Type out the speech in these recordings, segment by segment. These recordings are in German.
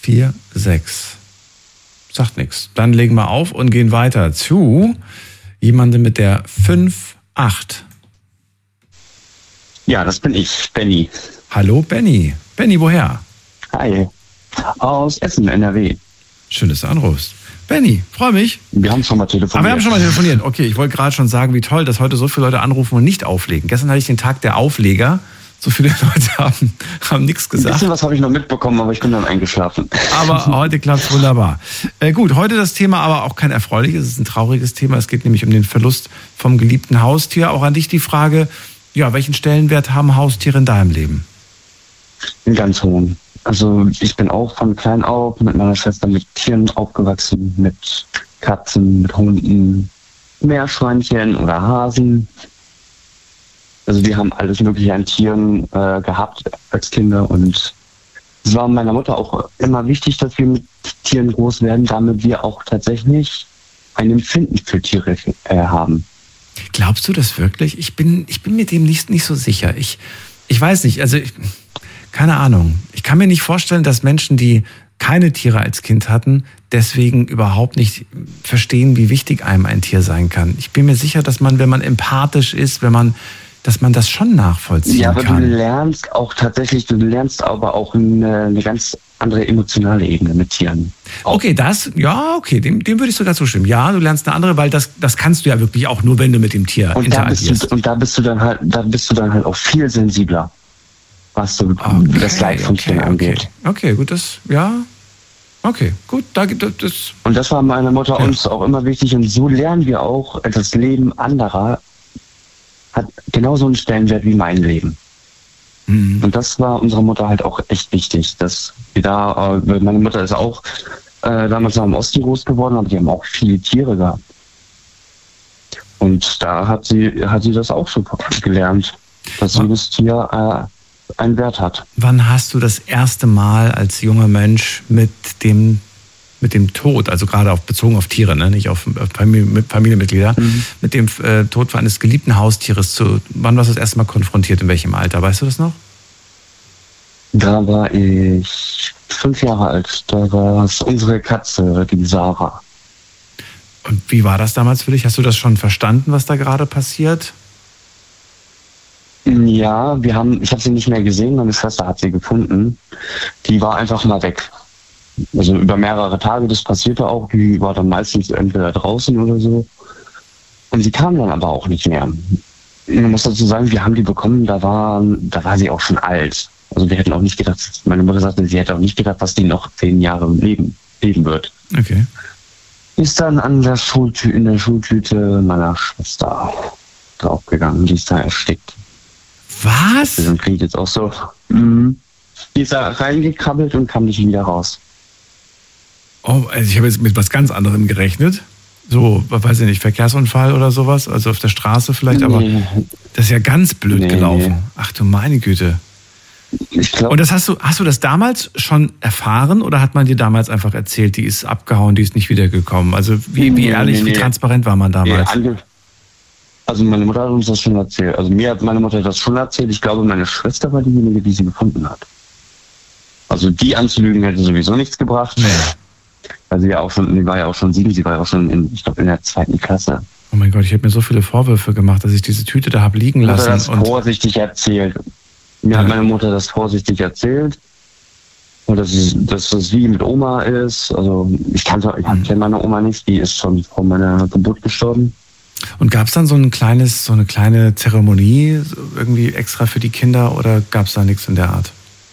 4, 6. Sagt nichts. Dann legen wir auf und gehen weiter zu jemandem mit der 5, 8. Ja, das bin ich, Benny. Hallo Benny. Benny, woher? Hi. Aus Essen, NRW. Schön, dass du anrufst. Benny, freue mich. Wir haben schon mal telefoniert. Aber wir haben schon mal telefoniert. Okay, ich wollte gerade schon sagen, wie toll, dass heute so viele Leute anrufen und nicht auflegen. Gestern hatte ich den Tag der Aufleger. So viele Leute haben nichts gesagt. Ein bisschen was habe ich noch mitbekommen, aber ich bin dann eingeschlafen. Aber heute klappt es wunderbar. Gut, heute das Thema aber auch kein erfreuliches, es ist ein trauriges Thema. Es geht nämlich um den Verlust vom geliebten Haustier. Auch an dich die Frage, ja, welchen Stellenwert haben Haustiere in deinem Leben? Einen ganz hohen. Also ich bin auch von klein auf mit meiner Schwester mit Tieren aufgewachsen, mit Katzen, mit Hunden, Meerschweinchen oder Hasen. Also wir haben alles Mögliche an Tieren gehabt als Kinder und es war meiner Mutter auch immer wichtig, dass wir mit Tieren groß werden, damit wir auch tatsächlich ein Empfinden für Tiere haben. Glaubst du das wirklich? Ich bin mir dem nicht so sicher. Ich weiß nicht, also keine Ahnung. Ich kann mir nicht vorstellen, dass Menschen, die keine Tiere als Kind hatten, deswegen überhaupt nicht verstehen, wie wichtig einem ein Tier sein kann. Ich bin mir sicher, dass man, wenn man empathisch ist, dass man das schon nachvollziehen kann. Ja, aber du lernst aber auch eine ganz andere emotionale Ebene mit Tieren. Okay, dem würde ich sogar zustimmen. Ja, du lernst eine andere, weil das kannst du ja wirklich auch nur, wenn du mit dem Tier interagierst. Da bist du dann halt auch viel sensibler, was so das Leid von Tieren angeht. Okay, gut, das. Und das war meiner Mutter uns auch immer wichtig und so lernen wir auch, das Leben anderer hat genauso einen Stellenwert wie mein Leben. Mhm. Und das war unserer Mutter halt auch echt wichtig, dass wir da, meine Mutter ist auch damals noch im Osten groß geworden, aber die haben auch viele Tiere gehabt. Und da hat sie das auch so gelernt, dass jedes Tier einen Wert hat. Wann hast du das erste Mal als junger Mensch mit dem Tod, also gerade bezogen auf Tiere, ne, nicht auf Familienmitglieder, mit dem Tod eines geliebten Haustieres, wann warst du das erste Mal konfrontiert, in welchem Alter, weißt du das noch? Da war ich 5 Jahre alt, da war es unsere Katze, die Sarah. Und wie war das damals für dich? Hast du das schon verstanden, was da gerade passiert? Ja, ich habe sie nicht mehr gesehen, meine Schwester hat sie gefunden. Die war einfach mal weg. Also über mehrere Tage, das passierte auch. Die war dann meistens entweder draußen oder so. Und sie kam dann aber auch nicht mehr. Man muss dazu sagen, wir haben die bekommen, da war sie auch schon alt. Also wir hätten auch nicht gedacht, meine Mutter sagte, sie hätte auch nicht gedacht, dass die noch 10 Jahre leben wird. Okay. Ist dann in der Schultüte meiner Schwester draufgegangen, die ist da erstickt. Was? Das klingt jetzt auch so. Die ist da reingekrabbelt und kam nicht wieder raus. Oh, also ich habe jetzt mit was ganz anderem gerechnet. So, weiß ich nicht, Verkehrsunfall oder sowas, also auf der Straße vielleicht, aber das ist ja ganz blöd gelaufen. Ach du meine Güte. Ich glaub, und hast du das damals schon erfahren oder hat man dir damals einfach erzählt, die ist abgehauen, die ist nicht wiedergekommen? Also wie ehrlich, wie transparent war man damals? Also meine Mutter hat uns das schon erzählt. Also mir hat meine Mutter das schon erzählt. Ich glaube, meine Schwester war diejenige, die sie gefunden hat. Also die anzulügen hätte sowieso nichts gebracht. Nee. Weil sie war ja auch schon 7, sie war ja auch schon in der 2. Klasse. Oh mein Gott, ich habe mir so viele Vorwürfe gemacht, dass ich diese Tüte da habe liegen lassen. Das vorsichtig erzählt. Mir hat meine Mutter das vorsichtig erzählt. Und dass das wie mit Oma ist. Also ich kenne meine Oma nicht, die ist schon vor meiner Geburt gestorben. Und gab es dann so eine kleine Zeremonie irgendwie extra für die Kinder oder gab es da nichts in der Art?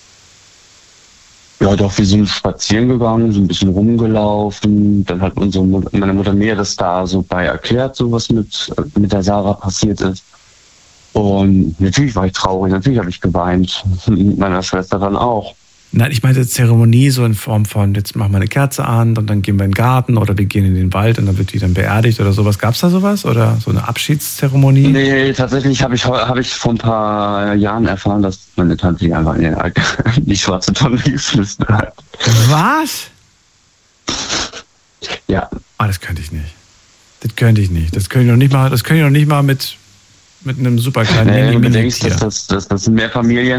Ja, doch, wir sind spazieren gegangen, so ein bisschen rumgelaufen. Dann hat meine Mutter mir das da so bei erklärt, so was mit der Sarah passiert ist. Und natürlich war ich traurig, natürlich habe ich geweint. Mit meiner Schwester dann auch. Nein, ich meinte Zeremonie so in Form von, jetzt machen wir eine Kerze an und dann gehen wir in den Garten oder wir gehen in den Wald und dann wird die dann beerdigt oder sowas. Gab es da sowas oder so eine Abschiedszeremonie? Nee, tatsächlich habe ich vor ein paar Jahren erfahren, dass meine Tante die einfach in die schwarze Tonne geschmissen hat. Was? Ja. Das könnte ich nicht. Das könnte ich noch nicht mal mit einem super kleinen Wenn du bedenkst, dass das in mehr Familien